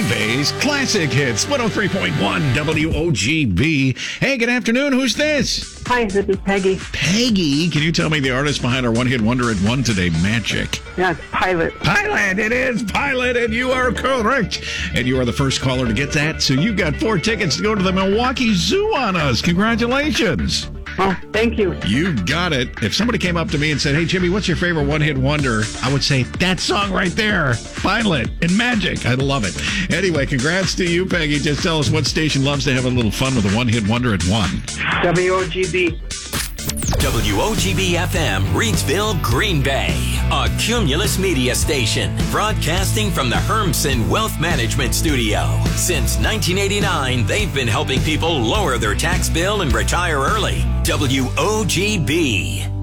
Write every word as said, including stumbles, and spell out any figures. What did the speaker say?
Green Bay's classic hits, one oh three point one W O G B. Hey, good afternoon. Who's this? Hi, this is Peggy. Peggy, can you tell me the artist behind our one-hit wonder at one today, Magic? Yeah, it's Pilot. Pilot, it is Pilot, and you are correct. And you are the first caller to get that, so you got four tickets to go to the Milwaukee Zoo on us. Congratulations. Oh, thank you. You got it. If somebody came up to me and said, hey, Jimmy, what's your favorite one-hit wonder? I would say, that song right there, Pilot and Magic. I love it. Anyway, congrats to you, Peggy. Just tell us what station loves to have a little fun with a one-hit wonder at one. W O G B. W O G B F M, Reidsville, Green Bay. A Cumulus Media station, broadcasting from the Hermsen Wealth Management Studio. Since nineteen eighty-nine, they've been helping people lower their tax bill and retire early. W O G B.